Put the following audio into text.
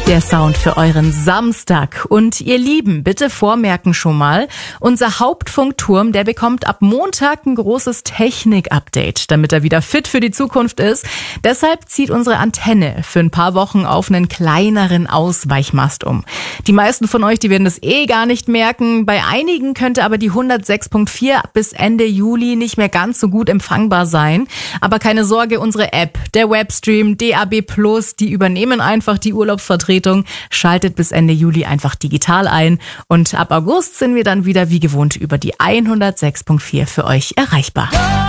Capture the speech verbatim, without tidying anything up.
Der Sound für euren Samstag. Und ihr Lieben, bitte vormerken schon mal, unser Hauptfunkturm, der bekommt ab Montag ein großes Technik-Update, damit er wieder fit für die Zukunft ist. Deshalb zieht unsere Antenne für ein paar Wochen auf einen kleineren Ausweichmast um. Die meisten von euch, die werden das eh gar nicht merken. Bei einigen könnte aber die hundertsechs Komma vier bis Ende Juli nicht mehr ganz so gut empfangbar sein. Aber keine Sorge, unsere App, der Webstream, D A B plus, die übernehmen einfach die Urlaubsvertretung. Schaltet bis Ende Juli einfach digital ein und ab August sind wir dann wieder wie gewohnt über die hundertsechs Komma vier für euch erreichbar.